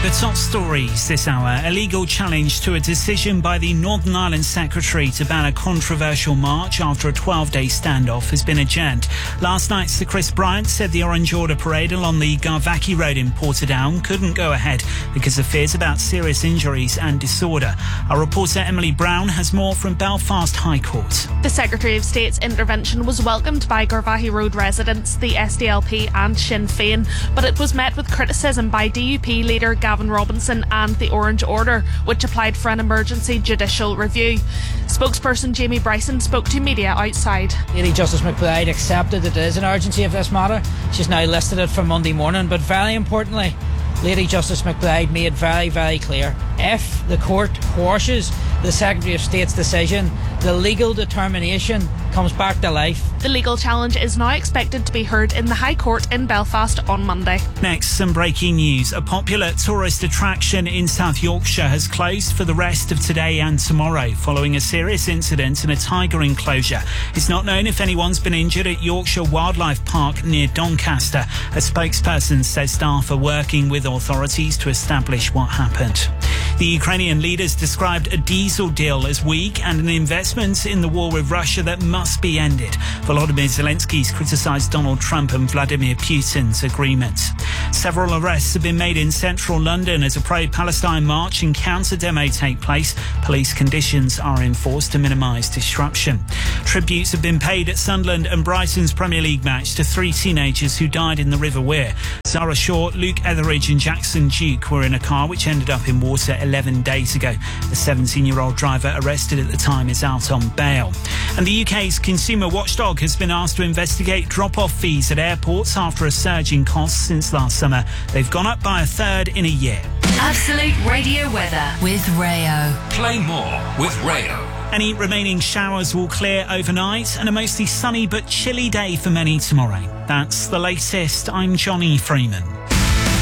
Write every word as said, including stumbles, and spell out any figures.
The top stories this hour. A legal challenge to a decision by the Northern Ireland Secretary to ban a controversial march after a twelve-day standoff has been adjourned. Last night, Sir Chris Bryant said the Orange Order parade along the Garvackie Road in Portadown couldn't go ahead because of fears about serious injuries and disorder. Our reporter Emily Brown has more from Belfast High Court. The Secretary of State's intervention was welcomed by Garvackie Road residents, the S D L P and Sinn Féin, but it was met with criticism by D U P leader Gavin Robinson and the Orange Order, which applied for an emergency judicial review. Spokesperson Jamie Bryson spoke to media outside. Lady Justice McBride accepted that there is an urgency of this matter. She's now listed it for Monday morning, but very importantly, Lady Justice McBride made very, very clear, if the court quashes the Secretary of State's decision, the legal determination comes back to life. The legal challenge is now expected to be heard in the High Court in Belfast on Monday. Next, some breaking news. A popular tourist attraction in South Yorkshire has closed for the rest of today and tomorrow following a serious incident in a tiger enclosure. It's not known if anyone's been injured at Yorkshire Wildlife Park near Doncaster. A spokesperson says staff are working with authorities to establish what happened. The Ukrainian leaders described a diesel deal as weak and an investment in the war with Russia that must be ended. Volodymyr Zelensky's criticised Donald Trump and Vladimir Putin's agreement. Several arrests have been made in central London as a pro-Palestine march and counter-demo take place. Police conditions are enforced to minimise disruption. Tributes have been paid at Sunderland and Brighton's Premier League match to three teenagers who died in the River Wear. Zara Shaw, Luke Etheridge and Jackson Duke were in a car which ended up in water eleven days ago. The seventeen-year-old driver arrested at the time is out on bail. And the U K's consumer watchdog has been asked to investigate drop-off fees at airports after a surge in costs since last summer. They've gone up by a third in a year. Absolute Radio weather with Rayo. Play more with Rayo. Any remaining showers will clear overnight and a mostly sunny but chilly day for many tomorrow. That's the latest. I'm Johnny Freeman.